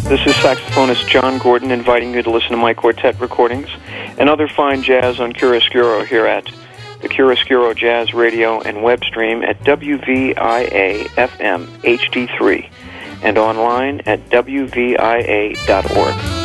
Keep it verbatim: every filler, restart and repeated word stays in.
This is saxophonist John Gordon inviting you to listen to my quartet recordings and other fine jazz on Chiaroscuro here at the Chiaroscuro Jazz Radio and web stream at W V I A F M H D three and online at W V I A dot org.